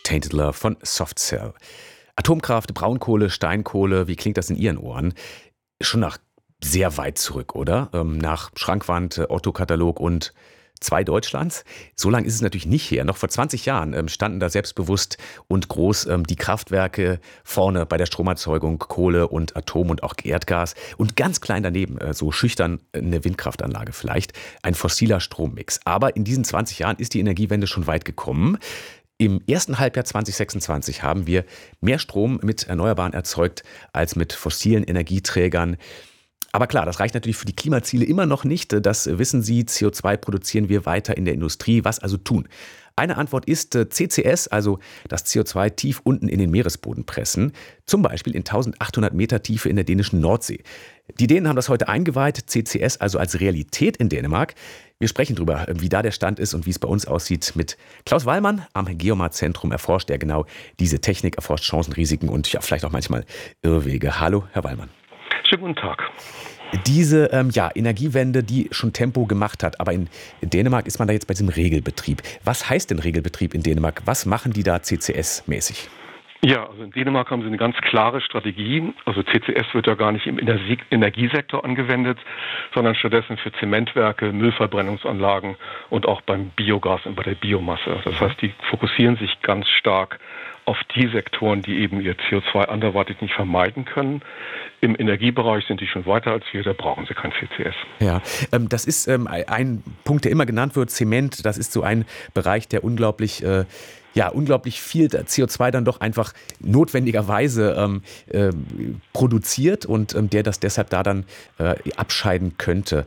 Tainted Love von Soft Cell. Atomkraft, Braunkohle, Steinkohle, wie klingt das in Ihren Ohren? Schon nach sehr weit zurück, oder? Nach Schrankwand, Otto-Katalog und zwei Deutschlands. So lange ist es natürlich nicht her. Noch vor 20 Jahren standen da selbstbewusst und groß die Kraftwerke vorne bei der Stromerzeugung, Kohle und Atom und auch Erdgas. Und ganz klein daneben, so schüchtern eine Windkraftanlage vielleicht, ein fossiler Strommix. Aber in diesen 20 Jahren ist die Energiewende schon weit gekommen. Im ersten Halbjahr 2026 haben wir mehr Strom mit Erneuerbaren erzeugt als mit fossilen Energieträgern. Aber klar, das reicht natürlich für die Klimaziele immer noch nicht. Das wissen Sie, CO2 produzieren wir weiter in der Industrie. Was also tun? Eine Antwort ist CCS, also das CO2 tief unten in den Meeresboden pressen. Zum Beispiel in 1800 Meter Tiefe in der dänischen Nordsee. Die Dänen haben das heute eingeweiht, CCS also als Realität in Dänemark. Wir sprechen darüber, wie da der Stand ist und wie es bei uns aussieht mit Klaus Wallmann. Am Geomar-Zentrum erforscht er genau diese Technik, erforscht Chancen, Risiken und ja, vielleicht auch manchmal Irrwege. Hallo, Herr Wallmann. Schönen guten Tag. Diese Energiewende, die schon Tempo gemacht hat, aber in Dänemark ist man da jetzt bei diesem Regelbetrieb. Was heißt denn Regelbetrieb in Dänemark? Was machen die da CCS-mäßig? Ja, also in Dänemark haben sie eine ganz klare Strategie. Also CCS wird ja gar nicht im Energiesektor angewendet, sondern stattdessen für Zementwerke, Müllverbrennungsanlagen und auch beim Biogas und bei der Biomasse. Das heißt, die fokussieren sich ganz stark auf die Sektoren, die eben ihr CO2 anderweitig nicht vermeiden können. Im Energiebereich sind die schon weiter als wir, da brauchen sie kein CCS. Ja, das ist ein Punkt, der immer genannt wird, Zement. Das ist so ein Bereich, der unglaublich viel CO2 dann doch einfach notwendigerweise produziert und der das deshalb da dann abscheiden könnte.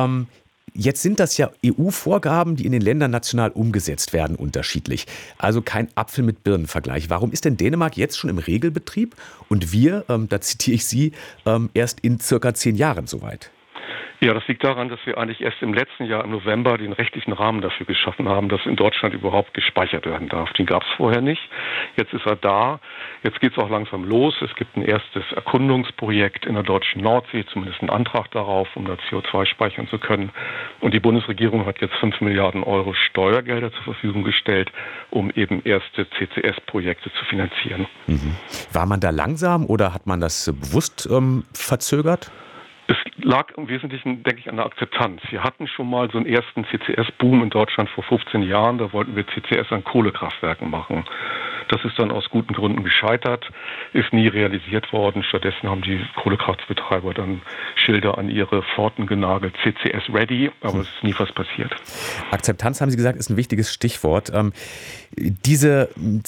Jetzt sind das ja EU-Vorgaben, die in den Ländern national umgesetzt werden, unterschiedlich. Also kein Apfel mit Birnen-Vergleich. Warum ist denn Dänemark jetzt schon im Regelbetrieb und wir, da zitiere ich Sie, erst in circa 10 Jahren soweit? Ja, das liegt daran, dass wir eigentlich erst im letzten Jahr im November den rechtlichen Rahmen dafür geschaffen haben, dass in Deutschland überhaupt gespeichert werden darf. Den gab es vorher nicht. Jetzt ist er da. Jetzt geht es auch langsam los. Es gibt ein erstes Erkundungsprojekt in der deutschen Nordsee, zumindest einen Antrag darauf, um da CO2 speichern zu können. Und die Bundesregierung hat jetzt 5 Milliarden Euro Steuergelder zur Verfügung gestellt, um eben erste CCS-Projekte zu finanzieren. Mhm. War man da langsam oder hat man das bewusst verzögert? Es lag im Wesentlichen, denke ich, an der Akzeptanz. Wir hatten schon mal so einen ersten CCS-Boom in Deutschland vor 15 Jahren. Da wollten wir CCS an Kohlekraftwerken machen. Das ist dann aus guten Gründen gescheitert, ist nie realisiert worden. Stattdessen haben die Kohlekraftbetreiber dann Schilder an ihre Pforten genagelt, CCS ready, aber es ist nie was passiert. Akzeptanz, haben Sie gesagt, ist ein wichtiges Stichwort. Dieses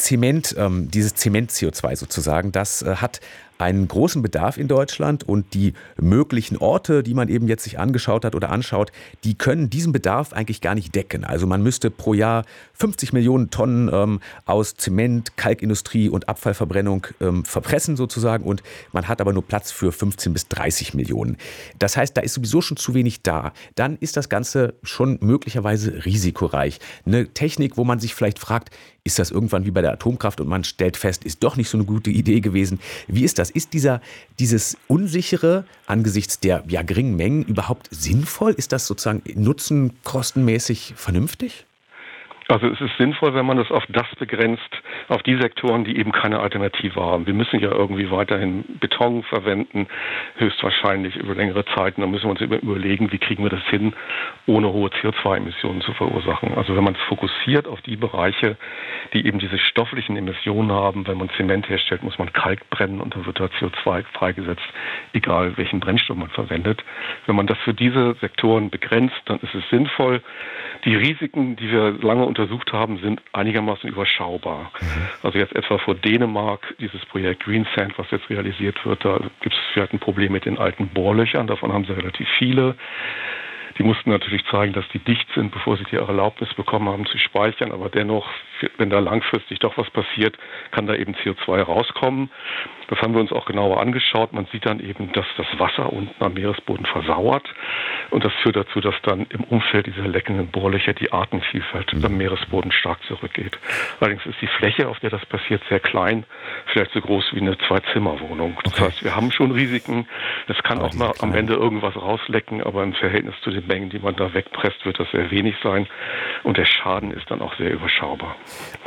Zement-CO2 sozusagen, das hat einen großen Bedarf in Deutschland und die möglichen Orte, die man eben jetzt sich angeschaut hat oder anschaut, die können diesen Bedarf eigentlich gar nicht decken. Also man müsste pro Jahr 50 Millionen Tonnen aus Zement, Kalkindustrie und Abfallverbrennung verpressen sozusagen und man hat aber nur Platz für 15 bis 30 Millionen. Das heißt, da ist sowieso schon zu wenig da. Dann ist das Ganze schon möglicherweise risikoreich. Eine Technik, wo man sich vielleicht fragt, ist das irgendwann wie bei der Atomkraft und man stellt fest, ist doch nicht so eine gute Idee gewesen. Wie ist das? Ist dieses Unsichere angesichts der geringen Mengen überhaupt sinnvoll? Ist das sozusagen nutzenkostenmäßig vernünftig? Also es ist sinnvoll, wenn man das auf das begrenzt, auf die Sektoren, die eben keine Alternative haben. Wir müssen ja irgendwie weiterhin Beton verwenden, höchstwahrscheinlich über längere Zeiten. Da müssen wir uns überlegen, wie kriegen wir das hin, ohne hohe CO2-Emissionen zu verursachen. Also wenn man es fokussiert auf die Bereiche, die eben diese stofflichen Emissionen haben, wenn man Zement herstellt, muss man Kalk brennen und dann wird da CO2 freigesetzt, egal welchen Brennstoff man verwendet. Wenn man das für diese Sektoren begrenzt, dann ist es sinnvoll. Die Risiken, die wir lange untersucht haben, sind einigermaßen überschaubar. Also jetzt etwa vor Dänemark, dieses Projekt Greensand, was jetzt realisiert wird, da gibt es vielleicht ein Problem mit den alten Bohrlöchern, davon haben sie relativ viele. Die mussten natürlich zeigen, dass die dicht sind, bevor sie die Erlaubnis bekommen haben zu speichern. Aber dennoch, wenn da langfristig doch was passiert, kann da eben CO2 rauskommen. Das haben wir uns auch genauer angeschaut. Man sieht dann eben, dass das Wasser unten am Meeresboden versauert und das führt dazu, dass dann im Umfeld dieser leckenden Bohrlöcher die Artenvielfalt am Meeresboden stark zurückgeht. Allerdings ist die Fläche, auf der das passiert, sehr klein, vielleicht so groß wie eine Zwei-Zimmer-Wohnung. Das heißt, wir haben schon Risiken. Es kann auch mal am Ende irgendwas rauslecken, aber im Verhältnis zu den Mengen, die man da wegpresst, wird das sehr wenig sein und der Schaden ist dann auch sehr überschaubar.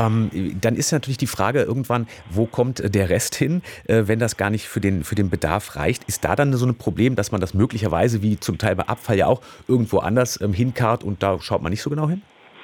Dann ist natürlich die Frage irgendwann, wo kommt der Rest hin, wenn das gar nicht für den Bedarf reicht? Ist da dann so ein Problem, dass man das möglicherweise, wie zum Teil bei Abfall ja auch, irgendwo anders hinkarrt und da schaut man nicht so genau hin?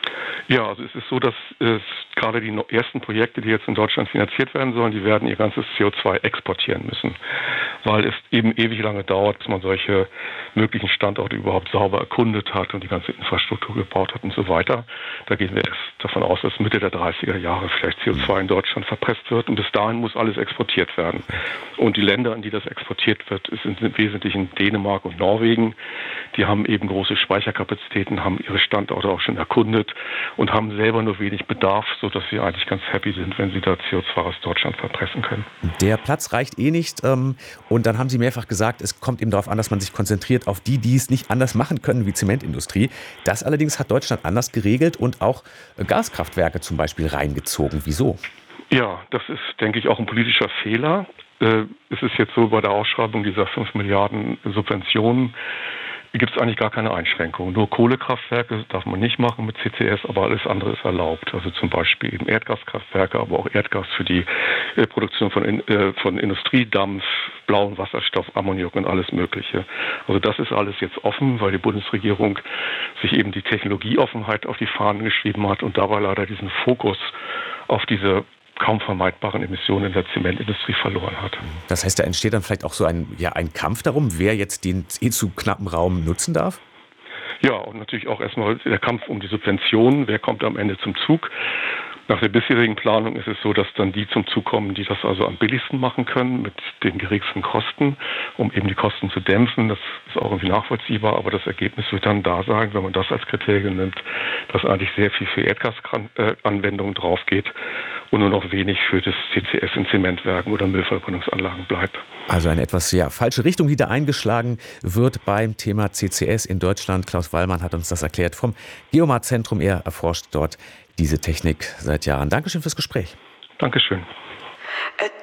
Ja, also es ist so, dass gerade die ersten Projekte, die jetzt in Deutschland finanziert werden sollen, die werden ihr ganzes CO2 exportieren müssen, weil es eben ewig lange dauert, bis man solche möglichen Standorte überhaupt sauber erkundet hat und die ganze Infrastruktur gebaut hat und so weiter. Da gehen wir erst davon aus, dass Mitte der 30er Jahre vielleicht CO2 in Deutschland verpresst wird und bis dahin muss alles exportiert werden. Und die Länder, in die das exportiert wird, sind im Wesentlichen Dänemark und Norwegen. Die haben eben große Speicherkapazitäten, haben ihre Standorte auch schon erkundet und haben selber nur wenig Bedarf, sodass sie eigentlich ganz happy sind, wenn sie da CO2 aus Deutschland verpressen können. Der Platz reicht eh nicht und dann haben Sie mehrfach gesagt, es kommt eben darauf an, dass man sich konzentriert auf die, die es nicht anders machen können wie Zementindustrie. Das allerdings hat Deutschland anders geregelt und auch Gaskraftwerke zum Beispiel reingezogen. Wieso? Ja, das ist, denke ich, auch ein politischer Fehler. Es ist jetzt so, bei der Ausschreibung dieser 5 Milliarden Subventionen gibt es eigentlich gar keine Einschränkungen. Nur Kohlekraftwerke darf man nicht machen mit CCS, aber alles andere ist erlaubt. Also zum Beispiel eben Erdgaskraftwerke, aber auch Erdgas für die Produktion von Industriedampf, blauen Wasserstoff, Ammoniak und alles Mögliche. Also das ist alles jetzt offen, weil die Bundesregierung sich eben die Technologieoffenheit auf die Fahnen geschrieben hat und dabei leider diesen Fokus auf diese kaum vermeidbaren Emissionen in der Zementindustrie verloren hat. Das heißt, da entsteht dann vielleicht auch so ein Kampf darum, wer jetzt den zu knappen Raum nutzen darf? Ja, und natürlich auch erstmal der Kampf um die Subventionen. Wer kommt am Ende zum Zug? Nach der bisherigen Planung ist es so, dass dann die zum Zug kommen, die das also am billigsten machen können, mit den geringsten Kosten, um eben die Kosten zu dämpfen. Das ist auch irgendwie nachvollziehbar, aber das Ergebnis wird dann da sein, wenn man das als Kriterium nimmt, dass eigentlich sehr viel für Erdgasanwendungen drauf geht und nur noch wenig für das CCS in Zementwerken oder Müllverbrennungsanlagen bleibt. Also eine etwas falsche Richtung, die da eingeschlagen wird beim Thema CCS in Deutschland. Klaus Wallmann hat uns das erklärt vom Geomar-Zentrum. Er erforscht dort diese Technik seit Jahren. Dankeschön fürs Gespräch. Dankeschön.